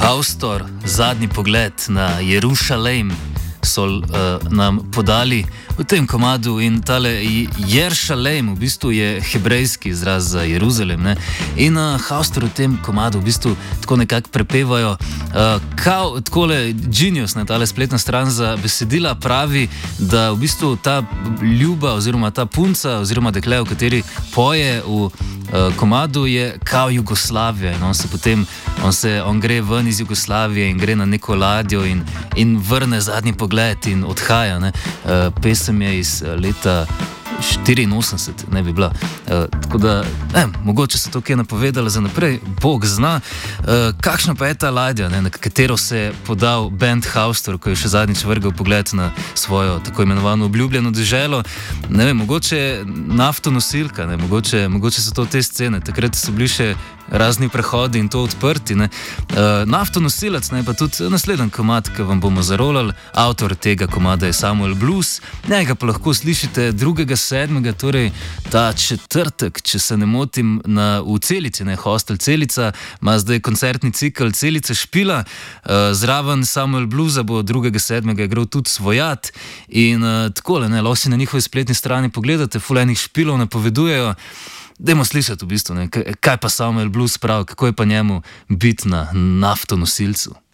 Haustor, zadnji pogled na Jerusalem so nam podali v tem komadu in tale Jeršalem v bistvu je hebrejski izraz za Jeruzalem, ne? In Haustor v tem komadu v bistvu tako nekako prepevajo kao takole genius, ne, tale spletna stran za besedila pravi, da v bistvu ta ljuba oziroma ta punca oziroma dekle, v kateri poje v komadu, je kao Jugoslavija in on gre ven iz Jugoslavije in gre na neko ladjo in vrne zadnji pogled in odhaja, ne. Pesem je iz leta 84, ne bi bila. Tako da, mogoče so to kaj napovedali za naprej, Bog zna. Kakšna pa je ta ladja, ne, na katero se je podal band Haustor, ko je še zadnjič vrgal pogled na svojo tako imenovano obljubljeno deželo. Ne vem, mogoče naftonosilka, ne, mogoče so to te scene. Takrat so bili še razni prehodi in to odprti, ne. Naftonosilec, ne, pa tudi naslednji komad, ki vam bomo zarolali. Avtor tega komada je Samuel Blues, njega pa lahko slišite 2.7., torej ta četrtek, če se ne motim, v Celici, ne, Hostel Celica, ima zdaj koncertni cikel Celice Špila, zraven Samuel Bluesa bo 2.7. igral tudi Svojat in takole, ne, lahko si na njihovi spletni strani pogledate, ful enih špilov napovedujejo. Dajmo slišati v bistvu, ne, kaj pa Samuel Blues pravi, kako je pa njemu biti na naftonosilcu.